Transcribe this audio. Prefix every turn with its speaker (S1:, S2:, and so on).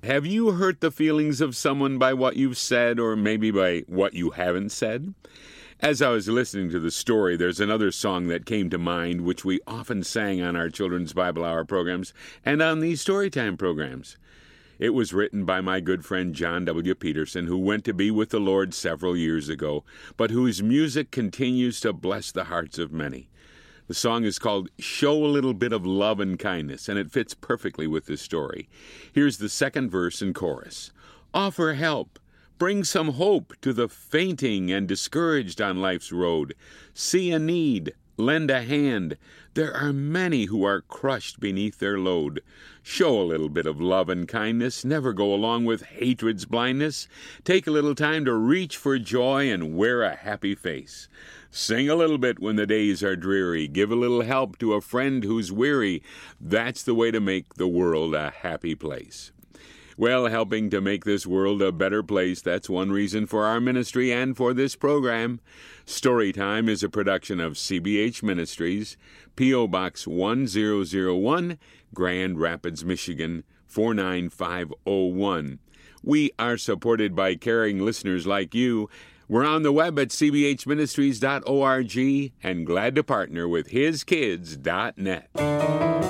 S1: Have you hurt the feelings of someone by what you've said, or maybe by what you haven't said? As I was listening to the story, there's another song that came to mind, which we often sang on our Children's Bible Hour programs and on these Storytime programs. It was written by my good friend John W. Peterson, who went to be with the Lord several years ago, but whose music continues to bless the hearts of many. The song is called Show a Little Bit of Love and Kindness, and it fits perfectly with this story. Here's the second verse and chorus. Offer help. Bring some hope to the fainting and discouraged on life's road. See a need. Lend a hand. There are many who are crushed beneath their load. Show a little bit of love and kindness. Never go along with hatred's blindness. Take a little time to reach for joy and wear a happy face. Sing a little bit when the days are dreary. Give a little help to a friend who's weary. That's the way to make the world a happy place. Well, helping to make this world a better place, that's one reason for our ministry and for this program. Storytime is a production of CBH Ministries, P.O. Box 1001, Grand Rapids, Michigan, 49501. We are supported by caring listeners like you. We're on the web at cbhministries.org and glad to partner with HisKids.net.